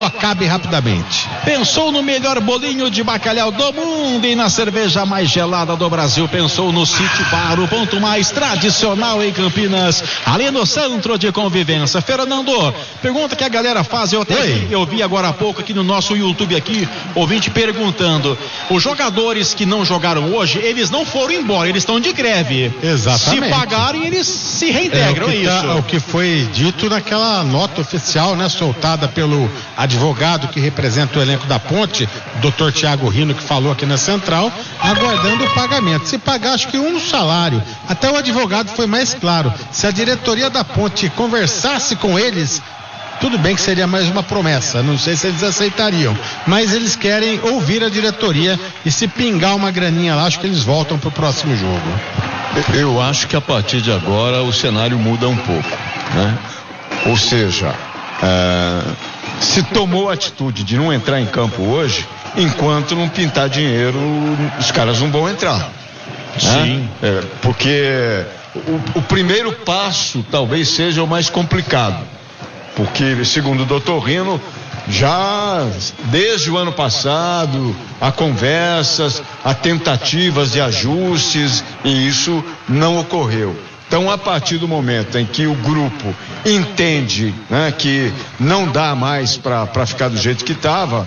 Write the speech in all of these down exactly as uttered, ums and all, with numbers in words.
acabe rapidamente. Pensou no melhor bolinho de bacalhau do mundo e na cerveja mais gelada do Brasil. Pensou no City Bar, o ponto mais tradicional em Campinas, ali no centro de convivência. Fernando, pergunta que a galera faz, eu até vi, eu vi agora há pouco aqui no nosso YouTube aqui, ouvinte perguntando, os jogadores que não jogaram hoje, eles não foram embora, eles estão de greve. Exatamente. Se pagarem, eles se reintegram, é, o que isso. Tá, o que foi dito naquela nota oficial, né, soltada pelo advogado que representa o elenco da Ponte, doutor Tiago Rino, que falou aqui na Central, aguardando o pagamento. Se pagar, acho que um salário. Até o advogado foi mais claro. Se a diretoria da Ponte conversasse com eles, tudo bem que seria mais uma promessa, não sei se eles aceitariam, mas eles querem ouvir a diretoria e se pingar uma graninha lá, acho que eles voltam pro próximo jogo. Eu acho que a partir de agora o cenário muda um pouco, né? Ou seja, é, se tomou a atitude de não entrar em campo hoje, enquanto não pintar dinheiro, os caras não vão entrar. Sim. Né? É, porque o, o primeiro passo talvez seja o mais complicado, porque segundo o doutor Rino, já desde o ano passado há conversas, há tentativas de ajustes e isso não ocorreu. Então, a partir do momento em que o grupo entende, né, que não dá mais para ficar do jeito que estava,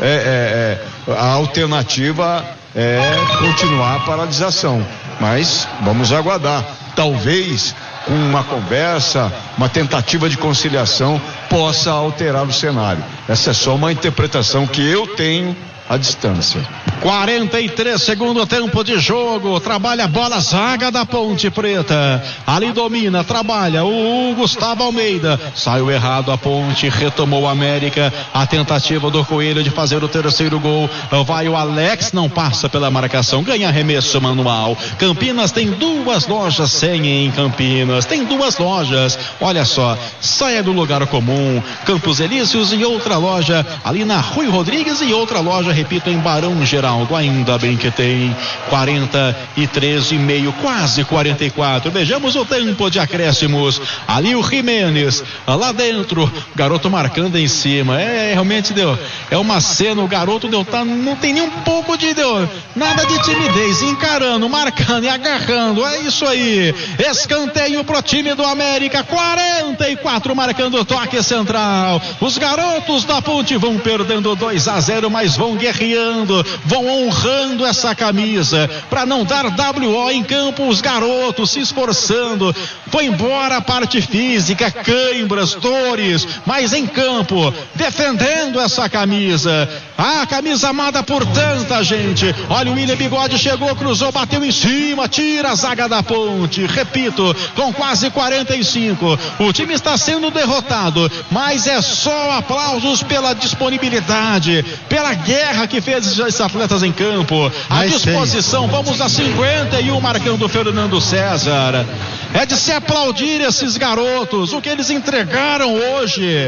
é, é, é, a alternativa é continuar a paralisação. Mas vamos aguardar. Talvez com uma conversa, uma tentativa de conciliação possa alterar o cenário. Essa é só uma interpretação que eu tenho à distância. quarenta e três segundo tempo de jogo, trabalha a bola, zaga da Ponte Preta, ali domina, trabalha o Gustavo Almeida, saiu errado a Ponte, retomou o América, a tentativa do Coelho de fazer o terceiro gol, vai o Alex, não passa pela marcação, ganha arremesso manual. Campinas tem duas lojas sem em Campinas, tem duas lojas, olha só, saia do lugar comum, Campos Elíseos e outra loja ali na Rui Rodrigues e outra loja, repito, em Barão Geraldo, ainda bem que tem quarenta e três e meio, quase quarenta e quatro. Vejamos o tempo de acréscimos. Ali o Jimenez, lá dentro, garoto marcando em cima. É, realmente deu. É uma cena, o garoto deu, tá, não tem nem um pouco de deu, nada de timidez, encarando, marcando e agarrando. É isso aí. Escanteio pro time do América, quarenta e quatro, marcando o toque central. Os garotos da Ponte vão perdendo dois a zero, mas vão guerreando, vão honrando essa camisa para não dar W O em campo. Os garotos se esforçando, foi embora a parte física, cãibras, dores, mas em campo defendendo essa camisa, a camisa amada por tanta gente. Olha, o William Bigode chegou, cruzou, bateu em cima, tira a zaga da Ponte, repito, com quase quarenta e cinco, o time está sendo derrotado, mas é só aplausos pela disponibilidade, pela guerra que fez esses atletas em campo, à Mas disposição, tem. Vamos a cinquenta e um, marcando o Fernando César. É de se aplaudir esses garotos, o que eles entregaram hoje.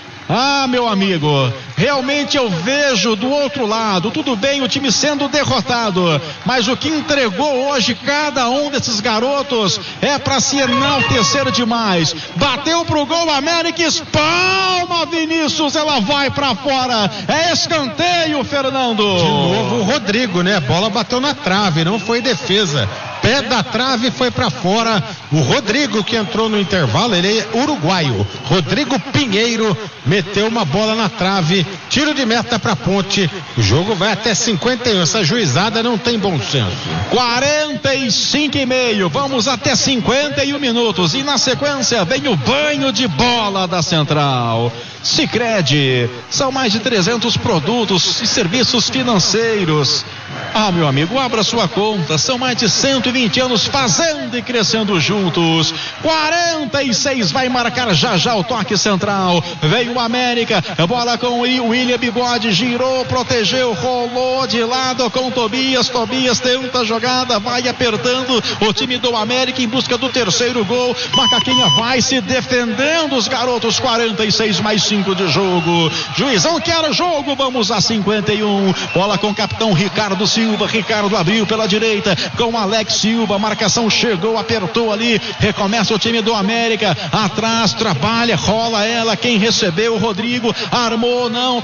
Ah, meu amigo, realmente eu vejo do outro lado, tudo bem o time sendo derrotado, mas o que entregou hoje cada um desses garotos é para se enaltecer demais. Bateu pro gol, América, espalma Vinícius, ela vai para fora, é escanteio, Fernando. De novo o Rodrigo, né? A bola bateu na trave, não foi defesa. Pé da trave, foi para fora. O Rodrigo, que entrou no intervalo, ele é uruguaio. Rodrigo Pinheiro meteu uma bola na trave. Tiro de meta para Ponte. O jogo vai até cinquenta e um. Essa juizada não tem bom senso. quarenta e cinco e meio. Vamos até cinquenta e um minutos. E na sequência vem o banho de bola da Central. Sicredi, são mais de trezentos produtos e serviços financeiros. Ah, meu amigo, abra sua conta, são mais de cento e vinte anos fazendo e crescendo juntos. quarenta e seis, vai marcar já já o toque central. Veio o América, bola com o William Bigode, girou, protegeu, rolou de lado com o Tobias. Tobias tenta a jogada, vai apertando o time do América em busca do terceiro gol. Macaquinha vai se defendendo, os garotos. Quarenta e seis mais cinco. cinco de jogo. Juizão quer o jogo, vamos a cinquenta e um. Bola com o capitão Ricardo Silva. Ricardo abriu pela direita com Alex Silva. Marcação chegou, apertou ali. Recomeça o time do América. Atrás, trabalha, rola ela. Quem recebeu, Rodrigo. Armou, não.